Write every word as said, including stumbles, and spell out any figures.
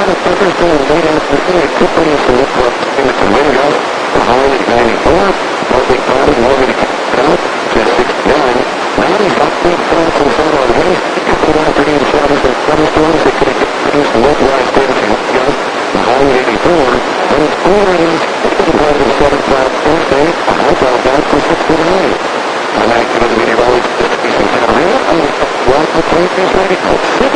motherfuckers doing windows and thing that people used to look up into the window. The Harley ninety-four, Motley Party, Morgan Out, Jet sixty-nine, ninety bucks in front from Federal Waste, a couple of green shutters and thunderstorms that could have used to look like this and gun, the Harley eighty-four, and four inch, it's been part of the seven five Thursday, a high